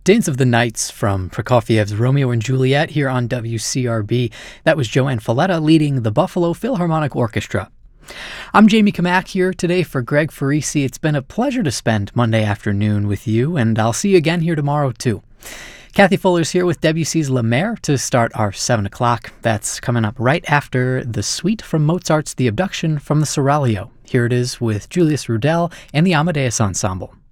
Dance of the Nights from Prokofiev's Romeo and Juliet here on WCRB. That was Joanne Falletta leading the Buffalo Philharmonic Orchestra. I'm Jamie Kamak here today for Greg Farisi. It's been a pleasure to spend Monday afternoon with you, and I'll see you again here tomorrow too. Kathy Fuller's here with Debussy's La Mer to start our 7 o'clock. That's coming up right after the suite from Mozart's The Abduction from the Seraglio. Here it is with Julius Rudel and the Amadeus Ensemble.